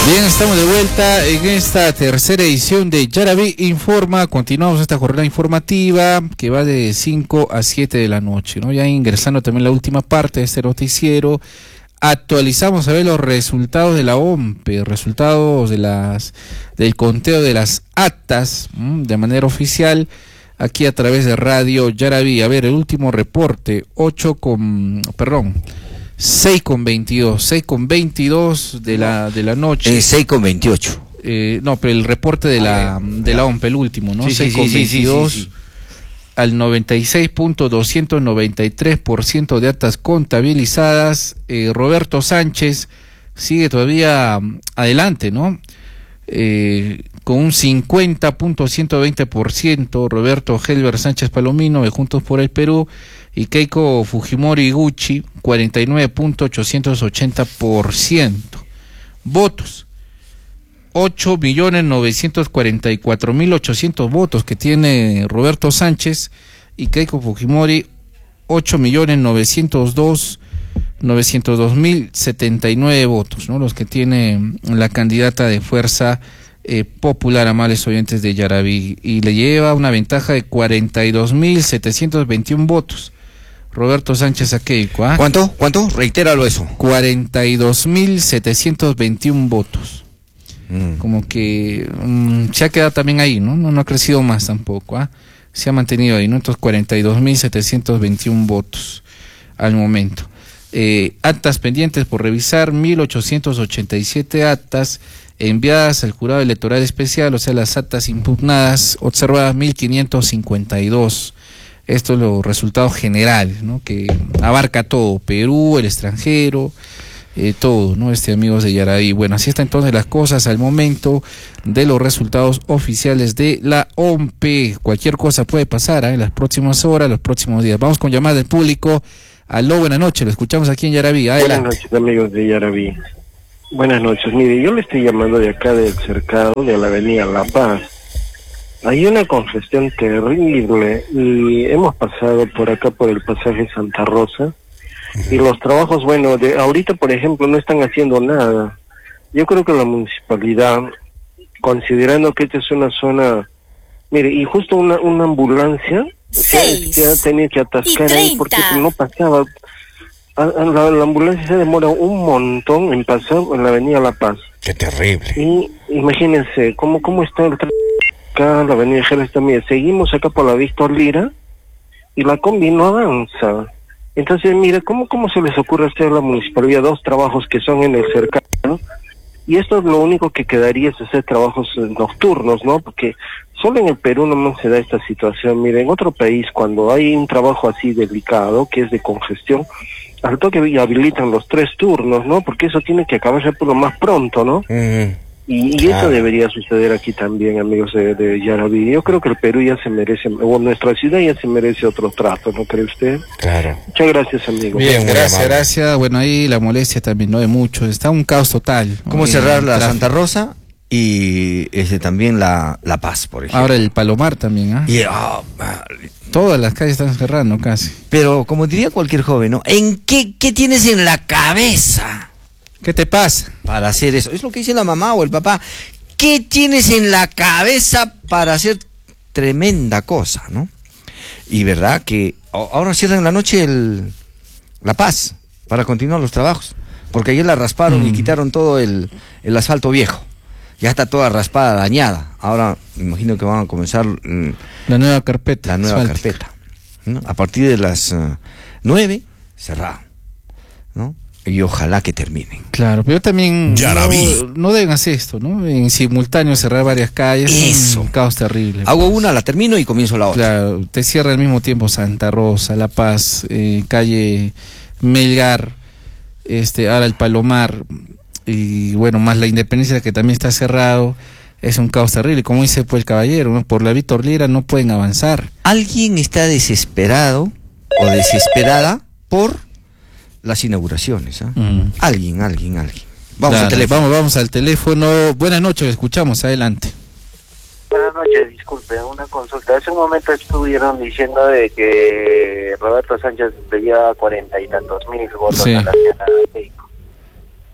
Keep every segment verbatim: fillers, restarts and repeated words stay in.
Bien, estamos de vuelta en esta tercera edición de Yaraví Informa. Continuamos esta jornada informativa que va de cinco a siete de la noche, ¿no? Ya ingresando también la última parte de este noticiero, actualizamos a ver los resultados de la O M P E, resultados de las del conteo de las actas ¿m? de manera oficial aquí a través de Radio Yaraví. A ver, el último reporte, ocho con, perdón, seis con veintidós, seis con veintidós de la de la noche. Eh, seis con veintiocho. Eh, no, pero el reporte de la de la O M P E, el último, ¿no? Sí, seis sí, con sí, veintidós sí, sí, sí. Al noventa y seis punto doscientos noventa y tres por ciento de actas contabilizadas. eh, Roberto Sánchez sigue todavía adelante, ¿no? Eh, con un cincuenta punto ciento veinte por ciento, Roberto Helber Sánchez Palomino de Juntos por el Perú, y Keiko Fujimori Gucci, cuarenta y nueve punto ochocientos ochenta por ciento. Votos, ocho millones novecientos cuarenta y cuatro mil ochocientos votos que tiene Roberto Sánchez, y Keiko Fujimori, ocho millones novecientos dos mil setenta y nueve votos, ¿no? Los que tiene la candidata de Fuerza eh, Popular, amables oyentes de Yaraví, y le lleva una ventaja de cuarenta y dos mil setecientos veintiuno votos. Roberto Sánchez a Keiko, ¿ah? ¿Cuánto? ¿Cuánto? Reitéralo eso. cuarenta y dos mil setecientos veintiuno votos. Mm. Como que um, se ha quedado también ahí, ¿no? No, no ha crecido más tampoco, ¿ah? Se ha mantenido ahí, ¿no? Entonces cuarenta y dos mil setecientos veintiuno votos al momento. Eh, actas pendientes por revisar, mil ochocientos ochenta y siete actas enviadas al jurado electoral especial, o sea, las actas impugnadas observadas, mil quinientos cincuenta y dos. Estos son los resultados generales, ¿no? Que abarca todo, Perú, el extranjero, eh, todo, ¿no? Este, amigos de Yaraví. Bueno, así están entonces las cosas al momento de los resultados oficiales de la O M P E. Cualquier cosa puede pasar ¿eh? en las próximas horas, los próximos días. Vamos con llamada del público. Aló, buenas noches, lo escuchamos aquí en Yaraví. Adelante. Buenas noches, amigos de Yaraví. Buenas noches. Mire, yo le estoy llamando de acá del cercado de la avenida La Paz. Hay una congestión terrible y hemos pasado por acá por el pasaje Santa Rosa y los trabajos, bueno, de ahorita por ejemplo no están haciendo nada. Yo creo que la municipalidad, considerando que esta es una zona, mire, y justo una, una ambulancia se, se ha tenido que atascar ahí porque no pasaba. A, a la, la ambulancia se demora un montón en pasar en la avenida La Paz. Qué terrible. Y imagínense cómo cómo está el tráfico acá, la avenida Jerez también. Seguimos acá por la Víctor Lira y la combi no avanza. Entonces, mire, ¿cómo cómo se les ocurre hacer a la municipalidad dos trabajos que son en el cercano? Y esto es lo único que quedaría es hacer trabajos nocturnos, ¿no? Porque solo en el Perú no se da esta situación. Mire, en otro país, cuando hay un trabajo así delicado, que es de congestión, al toque habilitan los tres turnos, ¿no? Porque eso tiene que acabarse por lo más pronto, ¿no? Mm, y, y claro. Eso debería suceder aquí también, amigos de, de Yaraví. Yo creo que el Perú ya se merece, o nuestra ciudad ya se merece otro trato, ¿no cree usted? Claro. Muchas gracias, amigos. Bien, gracias, gracias. Bueno, ahí la molestia también, ¿no? De muchos. Está un caos total, ¿no? ¿Cómo cerrar la Santa Rosa? Y ese también la, la Paz, por ejemplo. Ahora el Palomar también, ¿ah? ¿eh? Oh, todas las calles están cerrando casi. Pero como diría cualquier joven, ¿no? ¿En qué, qué tienes en la cabeza? ¿Qué te pasa? Para hacer eso. Es lo que dice la mamá o el papá. ¿Qué tienes en la cabeza para hacer tremenda cosa, no? Y verdad que ahora cierran en la noche el, la Paz para continuar los trabajos. Porque ayer la rasparon mm. y quitaron todo el, el asfalto viejo. Ya está toda raspada, dañada. Ahora me imagino que van a comenzar mm, la nueva carpeta. La nueva asfáltica. carpeta. ¿No? A partir de las uh, nueve, cerrado. ¿No? Y ojalá que terminen. Claro, pero también no, no deben hacer esto, ¿no? En simultáneo cerrar varias calles. Eso. Un caos terrible. Hago pues. una, la termino y comienzo la otra. Claro, te cierra al mismo tiempo Santa Rosa, La Paz, eh, calle Melgar, este, ahora el Palomar. Y bueno, más la Independencia que también está cerrado, es un caos terrible. Como dice pues el caballero, ¿no? Por la Víctor Lira no pueden avanzar. Alguien está desesperado o desesperada por las inauguraciones. ¿eh? Mm. Alguien, alguien, alguien. Vamos claro, al teléfono. Vamos, vamos al teléfono. Buenas noches, escuchamos, adelante. Buenas noches, disculpe, una consulta. Hace un momento estuvieron diciendo de que Roberto Sánchez le lleva cuarenta y tantos mil votos sí. a la Keiko.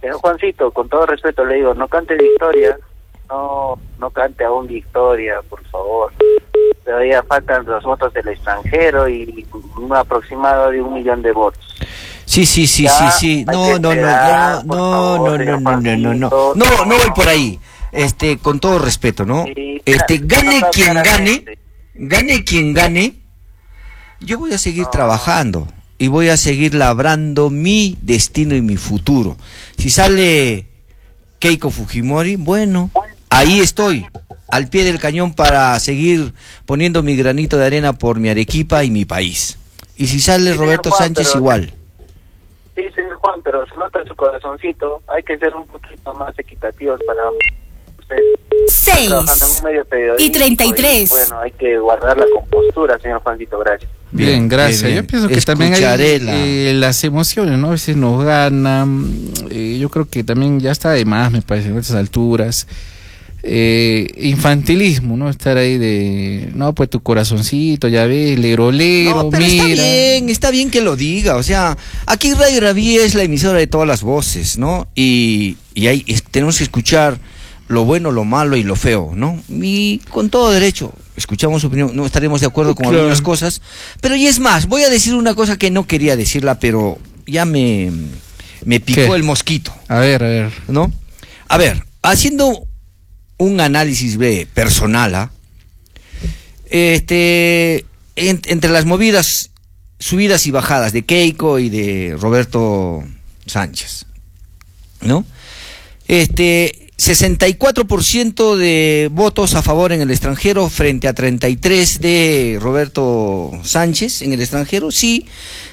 Señor Juancito, con todo respeto le digo, no cante Victoria, no, no cante aún Victoria, por favor. Todavía faltan los votos del extranjero y un aproximado de un millón de votos. Sí, sí, sí, Ya, sí, sí. hay No, que no, no, esperar, no, por no, favor, no, señor no, no, no, no, no, Juancito. no, no voy por ahí. Este, con todo respeto, ¿no? Sí, Este, claro, gane no, quien gane, claramente. gane quien gane, yo voy a seguir No. trabajando y voy a seguir labrando mi destino y mi futuro. Si sale Keiko Fujimori, bueno, ahí estoy, al pie del cañón para seguir poniendo mi granito de arena por mi Arequipa y mi país. Y si sale Sí, Roberto señor Juan, Sánchez, pero- igual. Sí, señor Juan, pero se nota en su corazoncito. Hay que ser un poquito más equitativos para ustedes. seis Trabajando en un medio periodístico y treinta y tres. Bueno, hay que guardar la compostura, señor Juancito, gracias. Bien, Bien, gracias. bien, bien. Yo pienso que también hay Escucharé la- eh, las emociones, ¿no? A veces nos ganan. eh, yo creo que también ya está de más, me parece, a estas alturas. Eh, infantilismo, ¿no? Estar ahí de, no, pues tu corazoncito, ya ves, lerolero, No, pero mira. está bien, está bien que lo diga. O sea, aquí Radio Rabí es la emisora de todas las voces, ¿no? Y, y hay, es- tenemos que escuchar lo bueno, lo malo y lo feo, ¿no? Y con todo derecho, escuchamos su opinión, no estaremos de acuerdo con Claro. algunas cosas. Pero y es más, voy a decir una cosa que no quería decirla, pero ya me, me picó ¿Qué? el mosquito, A ver, a ver. ¿no? A ver, haciendo un análisis breve, personal, ¿ah? este, en- entre las movidas, subidas y bajadas de Keiko y de Roberto Sánchez, ¿no? Este, sesenta y cuatro por ciento de votos a favor en el extranjero frente a treinta y tres de Roberto Sánchez en el extranjero, sí.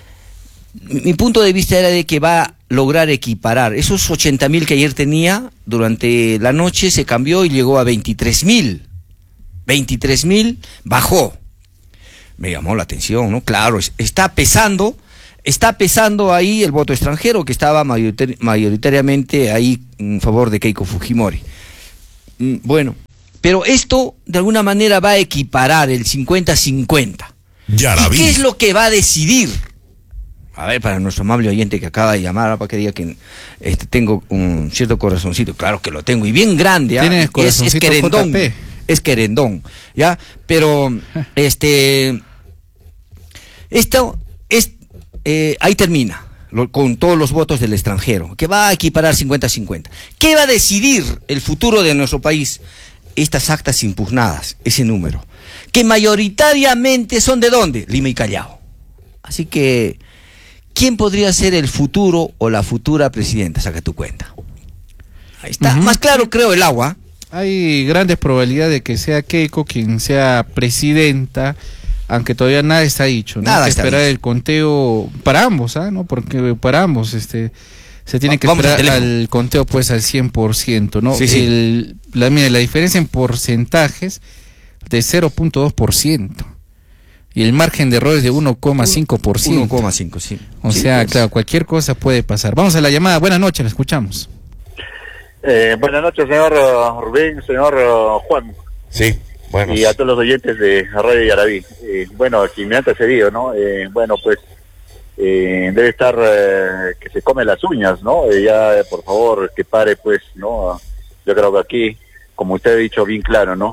Mi punto de vista era de que va a lograr equiparar. Esos ochenta mil que ayer tenía, durante la noche se cambió y llegó a veintitrés mil. veintitrés mil bajó. Me llamó la atención, ¿no? Claro, es- está pesando, está pesando ahí el voto extranjero que estaba mayoritari- mayoritariamente ahí en favor de Keiko Fujimori. Mm, Bueno, pero esto de alguna manera va a equiparar el cincuenta cincuenta. ¿Y qué es lo que va a decidir? A ver, para nuestro amable oyente que acaba de llamar, para que diga que este, tengo un cierto corazoncito, claro que lo tengo, y bien grande, ¿ah? Tienes es, es corazoncito querendón, J P. es querendón, ¿ya? Pero, este, esto es, eh, ahí termina, lo- con todos los votos del extranjero, que va a equiparar cincuenta cincuenta. ¿Qué va a decidir el futuro de nuestro país? Estas actas impugnadas, ese número, que mayoritariamente son de ¿dónde? Lima y Callao. Así que, ¿quién podría ser el futuro o la futura presidenta? Saca tu cuenta. Ahí está. Ujú. Más claro, creo, el agua. Hay grandes probabilidades de que sea Keiko quien sea presidenta, aunque todavía nada está dicho, ¿no? Nada Hay que está esperar dicho. el conteo para ambos, ¿ah? ¿No? Porque para ambos este se tiene que Vamos al esperar teléfono. al conteo pues al cien por ciento, ¿no? Sí, sí. El, la, mira, la diferencia en porcentajes de cero punto dos por ciento y el margen de error es de uno coma cinco por ciento. uno coma cinco, sí. O Sí, sea, pues. claro, cualquier cosa puede pasar. Vamos a la llamada. Buenas noches, la escuchamos. Eh, buenas noches, señor uh, Rubén, señor uh, Juan, Sí, bueno. y a todos los oyentes de Radio Yarabí. Eh, bueno, quien me ha antecedido, ¿no? Eh, bueno, pues eh, debe estar eh, que se come las uñas, ¿no? Eh, ya, eh, por favor, que pare, pues, ¿no? Yo creo que aquí, como usted ha dicho bien claro, ¿no?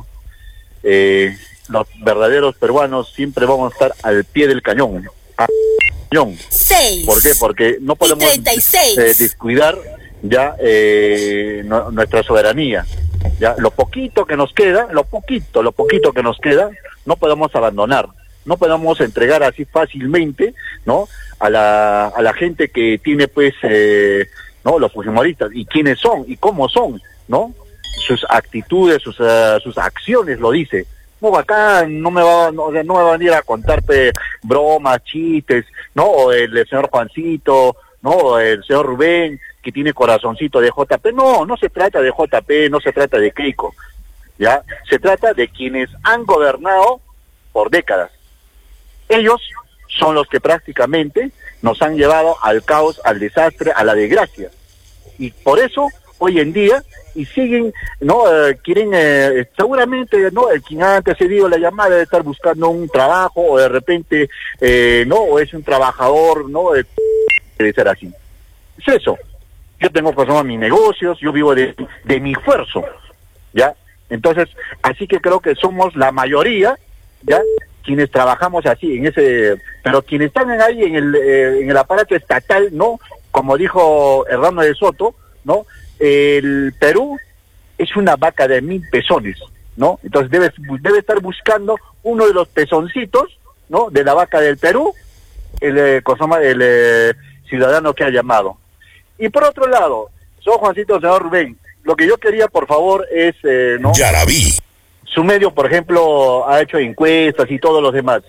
Eh, los verdaderos peruanos siempre vamos a estar al pie del cañón. Al cañón. seis ¿Por qué? Porque no podemos y treinta y seis. eh, descuidar ya eh, no- nuestra soberanía. Ya lo poquito que nos queda, lo poquito, lo poquito que nos queda, no podemos abandonar, no podemos entregar así fácilmente, ¿no? A la a la gente que tiene pues, eh, no, los fujimoristas y quiénes son y cómo son, ¿no? Sus actitudes, sus eh, sus acciones lo dice. No, acá no me va, no, o sea, no me va a venir a contar pues, bromas, chistes, ¿no? O el, el señor Juancito, ¿no? O el señor Rubén, que tiene corazoncito de J P. No, no se trata de J P, no se trata de Keiko, ¿ya? Se trata de quienes han gobernado por décadas. Ellos son los que prácticamente nos han llevado al caos, al desastre, a la desgracia. Y por eso, hoy en día, y siguen, ¿no? Eh, quieren, eh, seguramente, ¿no? El quien ha antecedido la llamada debe estar buscando un trabajo, o de repente, eh, ¿no? O es un trabajador, ¿no? Eh, debe ser así. Es eso. yo tengo que hacer mis negocios, yo vivo de, de mi esfuerzo, ¿ya? Entonces, así que creo que somos la mayoría, ¿ya? Quienes trabajamos así, en ese, pero quienes están ahí en el, eh, en el aparato estatal, ¿no? Como dijo Hernando de Soto, ¿no? El Perú es una vaca de mil pezones, ¿no? Entonces debe, debe estar buscando uno de los pezoncitos, ¿no? De la vaca del Perú, el, eh, el eh, ciudadano que ha llamado. Y por otro lado, señor Juancito, señor Rubén, lo que yo quería, por favor, es, eh, ¿no? Ya la vi. Su medio, por ejemplo, ha hecho encuestas y todos los demás.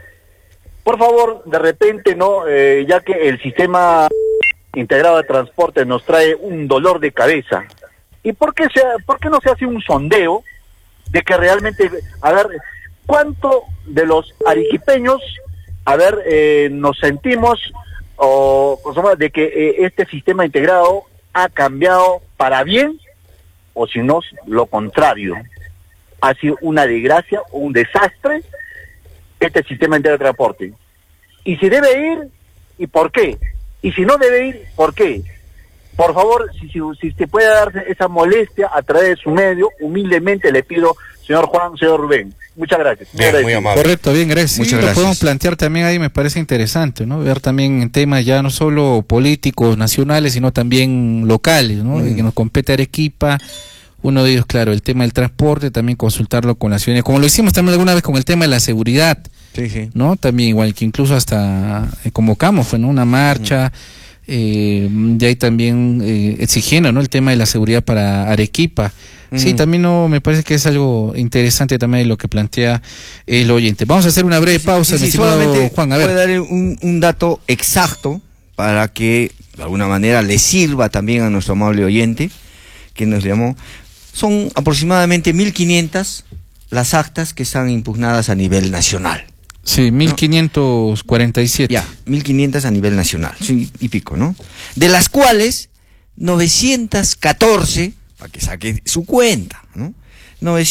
Por favor, de repente, ¿no? Eh, ya que el sistema integrado de transporte nos trae un dolor de cabeza. ¿Y por qué, se, por qué no se hace un sondeo de que realmente, a ver, cuánto de los arequipeños, a ver, eh, nos sentimos o, o de que eh, este sistema integrado ha cambiado para bien, o si no, lo contrario? Ha sido una desgracia o un desastre este sistema integrado de transporte. Y si debe ir, ¿y por qué? Y si no debe ir, ¿por qué? Por favor, si, si, si se puede darse esa molestia a través de su medio, humildemente le pido, señor Juan, señor Rubén. Muchas gracias. Bien, muy amable. Correcto, bien, gracias. Muchas Sí, gracias. Lo podemos plantear también ahí, me parece interesante, ¿no? Ver también en temas ya no solo políticos, nacionales, sino también locales, ¿no? Mm. Que nos compete Arequipa. Uno de ellos, claro, el tema del transporte, también consultarlo con la ciudadanía, como lo hicimos también alguna vez con el tema de la seguridad, Sí, sí. ¿no? También igual que incluso hasta eh, convocamos, fue, ¿no? Una marcha, eh, de ahí también eh, exigiendo, ¿no? El tema de la seguridad para Arequipa. Sí, Mm. también no, me parece que es algo interesante también lo que plantea el oyente. Vamos a hacer una breve pausa, Sí, mi sí, estimado solamente Juan, a ver. puede dar un, un dato exacto para que de alguna manera le sirva también a nuestro amable oyente que nos llamó. Son aproximadamente mil quinientas las actas que están impugnadas a nivel nacional. Sí, mil quinientos cuarenta y siete. Ya, mil quinientas a nivel nacional, sí, y pico, ¿no? De las cuales novecientas catorce, para que saque su cuenta, ¿no?